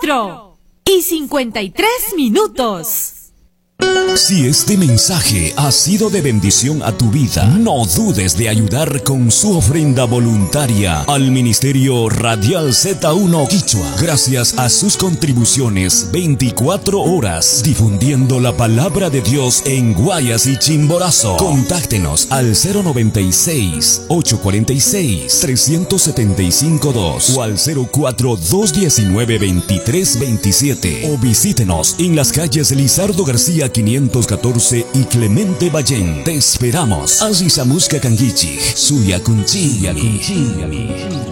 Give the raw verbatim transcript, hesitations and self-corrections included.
cuatro y cincuenta y tres minutos. Si este mensaje ha sido de bendición a tu vida, no dudes de ayudar con su ofrenda voluntaria al Ministerio Radial Z uno Quichua. Gracias a sus contribuciones, veinticuatro horas difundiendo la palabra de Dios en Guayas y Chimborazo. Contáctenos al cero noventa y seis, ochocientos cuarenta y seis, trescientos setenta y cinco dos o al cero cuatro, dos diecinueve, veintitrés veintisiete o visítenos en las calles Lizardo García quinientos catorce y Clemente Ballén. Te esperamos. Azizamuska Kangichi, Suya Kunchi.